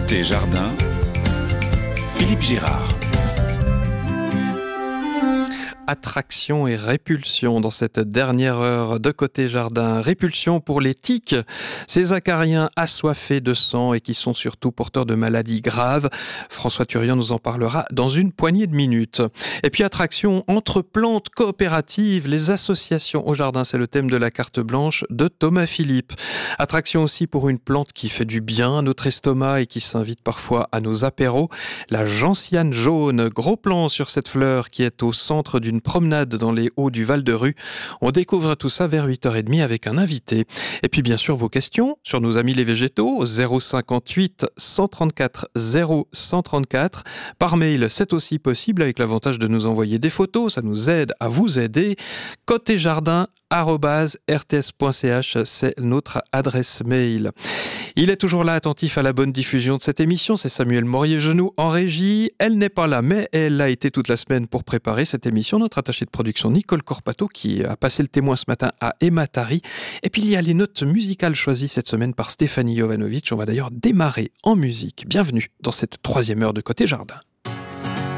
Côté jardin, Philippe Girard. Attraction et répulsion dans cette dernière heure de Côté Jardin. Répulsion pour les tiques, ces acariens assoiffés de sang et qui sont surtout porteurs de maladies graves. François Turian nous en parlera dans une poignée de minutes. Et puis attraction entre plantes coopératives, les associations au jardin, c'est le thème de la carte blanche de Thomas Philippe. Attraction aussi pour une plante qui fait du bien à notre estomac et qui s'invite parfois à nos apéros, la gentiane jaune. Gros plan sur cette fleur qui est au centre d'une promenade dans les hauts du Val-de-Rue. On découvre tout ça vers 8h30 avec un invité. Et puis bien sûr vos questions sur nos amis les végétaux, 058 134 0134. Par mail, c'est aussi possible avec l'avantage de nous envoyer des photos, ça nous aide à vous aider. côtéjardin@rts.ch, c'est notre adresse mail. Il est toujours là, attentif à la bonne diffusion de cette émission, c'est Samuel Morier-Genoux en régie. Elle n'est pas là, mais elle a été toute la semaine pour préparer cette émission. Notre attachée de production Nicole Corpato qui a passé le témoin ce matin à Emma Tari. Et puis il y a les notes musicales choisies cette semaine par Stéphanie Jovanovic. On va d'ailleurs démarrer en musique. Bienvenue dans cette 3e heure de Côté Jardin.